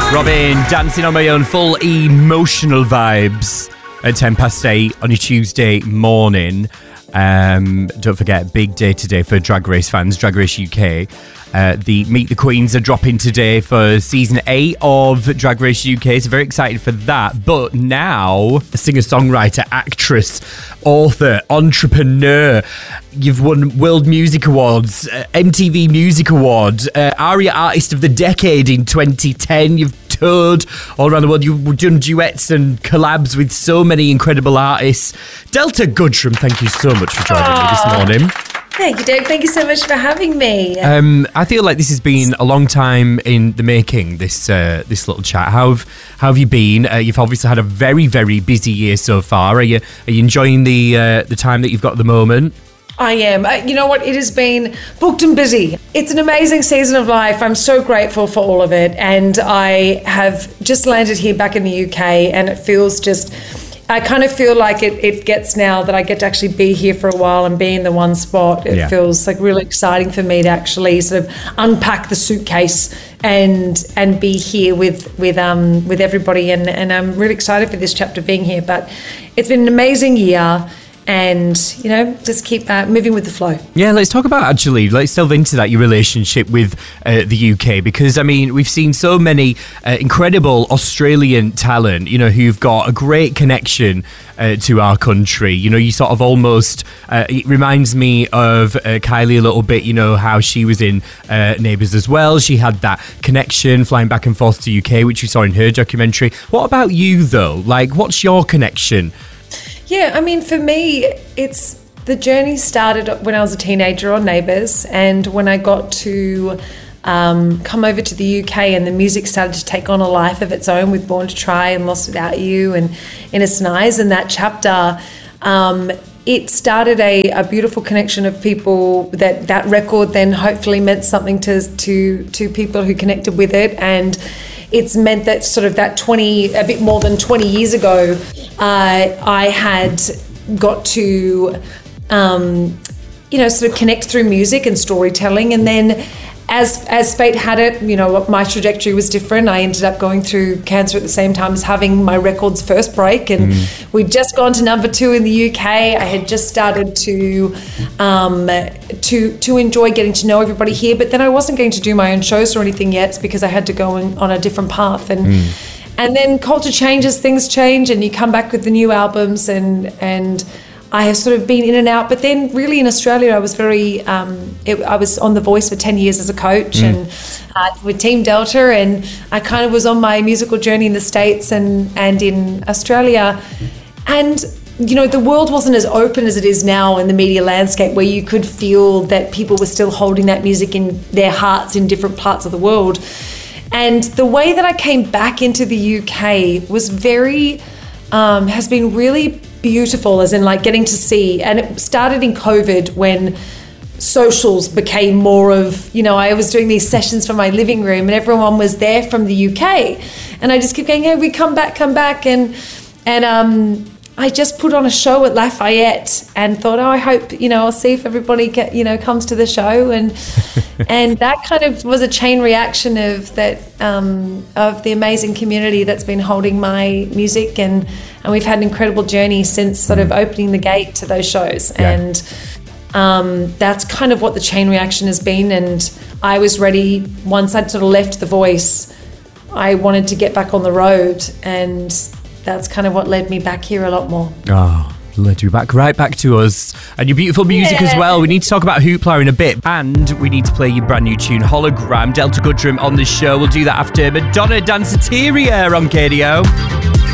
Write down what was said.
Robin, dancing on my own, full emotional vibes at 8:10 on your Tuesday morning. Don't forget, big day today for Drag Race fans, Drag Race UK. The Meet the Queens are dropping today for season 8 of Drag Race UK, so very excited for that. But now, a singer-songwriter, actress, author, entrepreneur. You've won World Music Awards, MTV Music Award, ARIA Artist of the Decade in 2010. You've toured all around the world. You've done duets and collabs with so many incredible artists. Delta Goodrem, thank you so much for joining me this morning. Thank you, Dave. Thank you so much for having me. I feel like this has been a long time in the making, this little chat. How have you been? You've obviously had a very, very busy year so far. Are you enjoying the time that you've got at the moment? I am. You know what? It has been booked and busy. It's an amazing season of life. I'm so grateful for all of it. And I have just landed here back in the UK, and it feels just... I kind of feel like it gets now that I get to actually be here for a while and be in the one spot. It feels like really exciting for me to actually sort of unpack the suitcase and be here with everybody. And I'm really excited for this chapter being here. But it's been an amazing year. And, just keep moving with the flow. Yeah, let's talk about, let's delve into that, your relationship with the UK. Because, we've seen so many incredible Australian talent, who've got a great connection to our country. You sort of almost, it reminds me of Kylie a little bit, how she was in Neighbours as well. She had that connection flying back and forth to UK, which we saw in her documentary. What about you, though? What's your connection? Yeah, for me, the journey started when I was a teenager on Neighbours, and when I got to come over to the UK and the music started to take on a life of its own with Born to Try and Lost Without You and Innocent Eyes, and that chapter, it started a beautiful connection of people that record then hopefully meant something to people who connected with it. And it's meant that sort of that a bit more than 20 years ago, I had got to, sort of connect through music and storytelling. And then as fate had it, my trajectory was different. I ended up going through cancer at the same time as having my record's first break. And we'd just gone to number 2 in the UK. I had just started to enjoy getting to know everybody here. But then I wasn't going to do my own shows or anything yet because I had to go on a different path. And then culture changes, things change, and you come back with the new albums and I have sort of been in and out, but then really in Australia, I was I was on The Voice for 10 years as a coach and with Team Delta, and I kind of was on my musical journey in the States and in Australia. And, the world wasn't as open as it is now in the media landscape, where you could feel that people were still holding that music in their hearts in different parts of the world. And the way that I came back into the UK was has been really beautiful, as in getting to see, and it started in COVID when socials became more of, I was doing these sessions from my living room and everyone was there from the UK, and I just kept going, hey, we come back, and I just put on a show at Lafayette and thought, I hope, I'll see if everybody comes to the show, and and that kind of was a chain reaction of that of the amazing community that's been holding my music, and we've had an incredible journey since sort of opening the gate to those shows. And that's kind of what the chain reaction has been. And I was ready, once I'd sort of left The Voice, I wanted to get back on the road, and that's kind of what led me back here a lot more. Oh, led you right back to us and your beautiful music as well. We need to talk about Hoopla in a bit, and we need to play your brand new tune, Hologram. Delta Goodrem on the show. We'll do that after Madonna Danceteria on KDO.